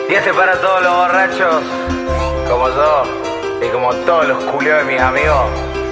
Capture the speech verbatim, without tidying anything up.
Y este para todos los borrachos, como yo, y como todos los culios de mis amigos.